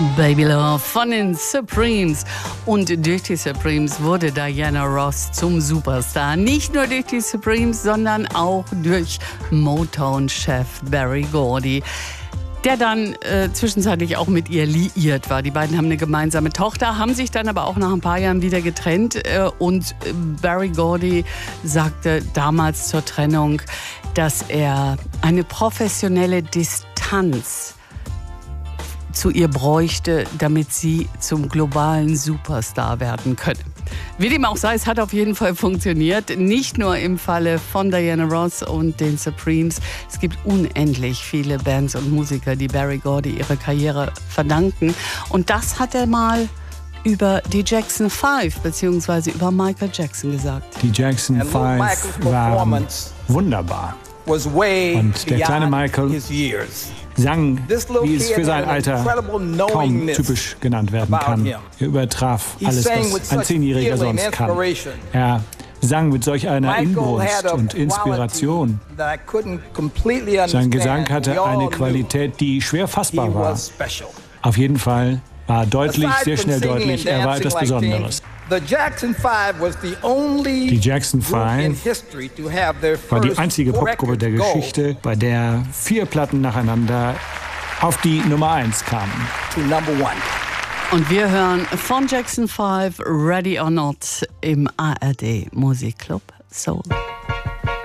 Baby Love von den Supremes. Und durch die Supremes wurde Diana Ross zum Superstar. Nicht nur durch die Supremes, sondern auch durch Motown-Chef Berry Gordy, der dann zwischenzeitlich auch mit ihr liiert war. Die beiden haben eine gemeinsame Tochter, haben sich dann aber auch nach ein paar Jahren wieder getrennt. Und Berry Gordy sagte damals zur Trennung, dass er eine professionelle Distanz zu ihr bräuchte, damit sie zum globalen Superstar werden könne. Wie dem auch sei, es hat auf jeden Fall funktioniert. Nicht nur im Falle von Diana Ross und den Supremes. Es gibt unendlich viele Bands und Musiker, die Berry Gordy ihre Karriere verdanken. Und das hat er mal über die Jackson 5 bzw. über Michael Jackson gesagt. Die Jackson 5 waren wunderbar. Und der kleine Michael sang, wie es für sein Alter kaum typisch genannt werden kann. Er übertraf alles, was ein 10-Jähriger sonst kann. Er sang mit solch einer Inbrunst und Inspiration. Sein Gesang hatte eine Qualität, die schwer fassbar war. Auf jeden Fall war deutlich, sehr schnell deutlich, er war etwas Besonderes. Die Jackson 5 war die einzige Popgruppe der Geschichte, bei der 4 Platten nacheinander auf die Nummer 1 kamen. Und wir hören von Jackson 5 Ready or Not im ARD Musikclub Soul.